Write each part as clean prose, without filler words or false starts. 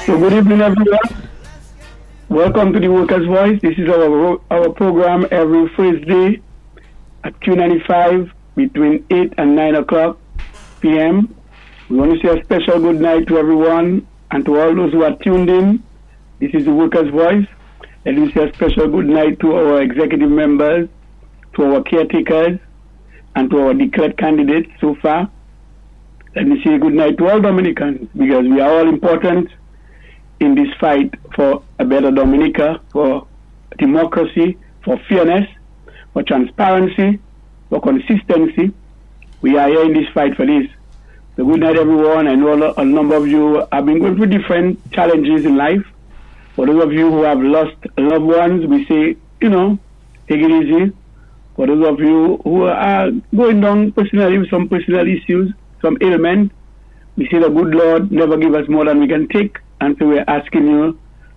So good evening, everyone. Welcome to the Workers' Voice. This is our program every Thursday at Q95 between 8 and 9 o'clock p.m. We want to say a special good night to everyone and to all those who are tuned in. This is the Workers' Voice. Let me say a special good night to our executive members, to our caretakers, and to our declared candidates so far. Let me say good night to all Dominicans because we are all important in this fight for a better Dominica, for democracy, for fairness, for transparency, for consistency. We are here in this fight for this. So good night, everyone. I know a number of you have been going through different challenges in life. For those of you who have lost loved ones, we say, take it easy. For those of you who are going down personally with some personal issues, some ailment, we say the good Lord never give us more than we can take. And so we're asking you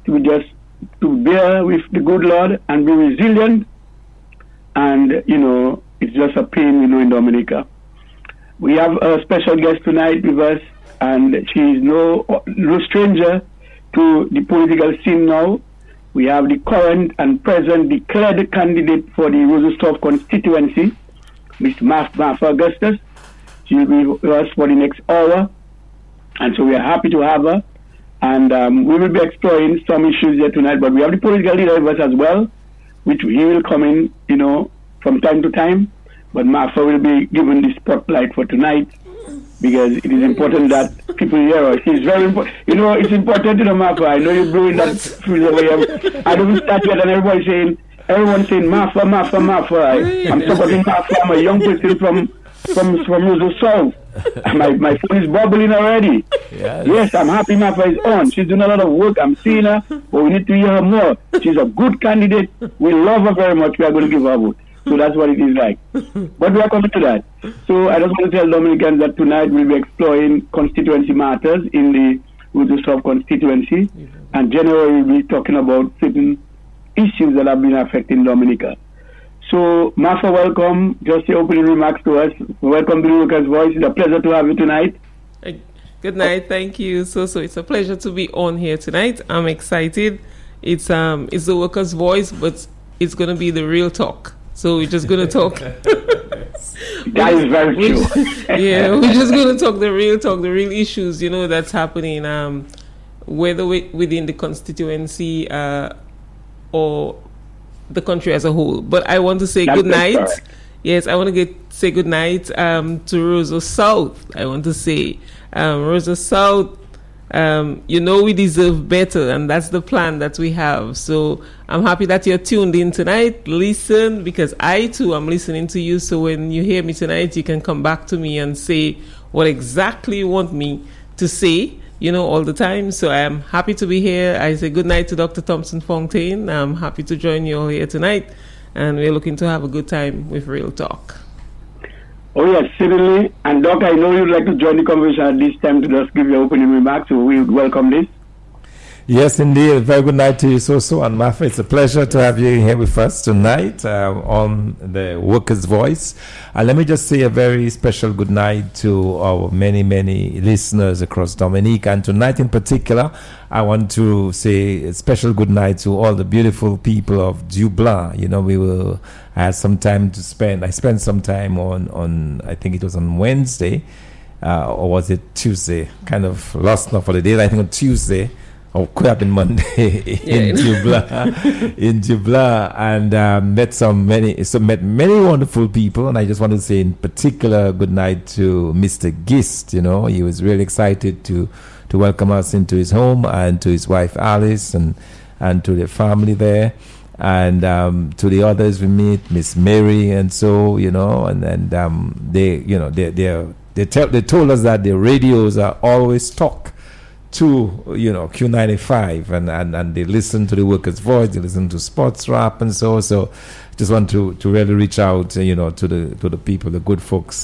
to bear with the good Lord and be resilient. And, it's just a pain, in Dominica. We have a special guest tonight with us, and she is no stranger to the political scene now. We have the current and present declared candidate for the Rosastorf constituency, Ms. Martha Augustus. She will be with us for the next hour. And so we are happy to have her. And we will be exploring some issues here tonight, but we have the political leader with us as well, which he will come in, from time to time. But Martha will be given the spotlight for tonight because it is important that people hear her. She's very important. It's important, Martha. I know you're doing that through the way. I don't start yet, and everyone's saying, Martha, Martha, Martha. I'm supporting Martha. I'm a young person from Roseau South. My phone is bubbling already. Yes, I'm happy Martha is on. She's doing a lot of work. I'm seeing her, but we need to hear her more. She's a good candidate. We love her very much. We are going to give her a vote. So that's what it is like. But we are coming to that. So I just want to tell Dominicans that tonight we'll be exploring constituency matters in the Rosastorf constituency. And generally we'll be talking about certain issues that have been affecting Dominica. So, Martha, welcome. Just your opening remarks to us. Welcome to the Workers' Voice. It's a pleasure to have you tonight. Good night. Thank you. So it's a pleasure to be on here tonight. I'm excited. It's the Workers' Voice, but it's going to be the real talk. So we're just going to talk. That is very true. We're just going to talk, the real issues, that's happening, whether within the constituency or the country as a whole. But I want to say good night. Right. Yes, I want to say good night to Roseau South. I want to say, Roseau South, we deserve better, and that's the plan that we have. So I'm happy that you're tuned in tonight. Listen, because I too am listening to you. So when you hear me tonight, you can come back to me and say what exactly you want me to say, all the time. So I am happy to be here. I say good night to Dr. Thompson Fontaine. I'm happy to join you all here tonight. And we're looking to have a good time with Real Talk. Oh, yes, certainly. And Doc, I know you'd like to join the conversation at this time to just give your opening remarks. So we welcome this. Yes, indeed. Very good night to you, Soso and Martha. It's a pleasure to have you here with us tonight on the Workers' Voice. Let me just say a very special good night to our many, many listeners across Dominica. And tonight in particular, I want to say a special good night to all the beautiful people of Dublin. I had some time to spend. I spent some time on I think it was on Wednesday, or was it Tuesday? Kind of lost now for the day. I think on Tuesday. Or could have been Monday in Dublin, and met many wonderful people. And I just want to say in particular good night to Mr. Gist. He was really excited to welcome us into his home, and to his wife Alice, and to the family there, and to the others we meet, Miss Mary, and so they told us that the radios are always talk to Q95, and they listen to the Workers' Voice, they listen to sports rap, and so just want to really reach out to the people, the good folks